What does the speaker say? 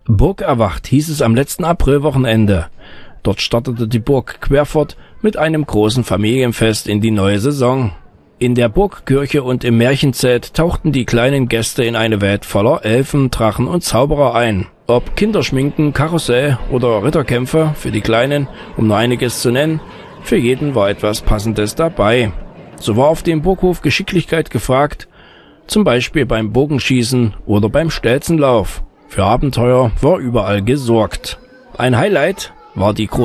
Burg erwacht hieß es am letzten Aprilwochenende. Dort startete die Burg Querfurt mit einem großen Familienfest in die neue Saison. In der Burgkirche und im Märchenzelt tauchten die kleinen Gäste in eine Welt voller Elfen, Drachen und Zauberer ein. Ob Kinderschminken, Karussell oder Ritterkämpfe für die Kleinen, um nur einiges zu nennen, für jeden war etwas Passendes dabei. So war auf dem Burghof Geschicklichkeit gefragt, zum Beispiel beim Bogenschießen oder beim Stelzenlauf. Für Abenteuer war überall gesorgt. Ein Highlight war die große